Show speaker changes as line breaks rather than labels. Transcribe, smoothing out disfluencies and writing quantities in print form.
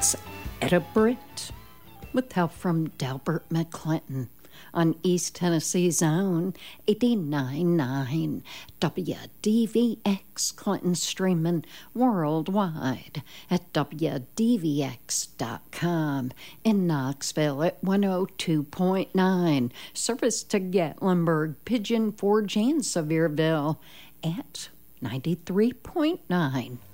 It's Etta Britt with help from Delbert McClinton on East Tennessee's own 89.9 WDVX Clinton, streaming worldwide at WDVX.com. In Knoxville at 102.9. Service to Gatlinburg, Pigeon Forge, and Sevierville at 93.9.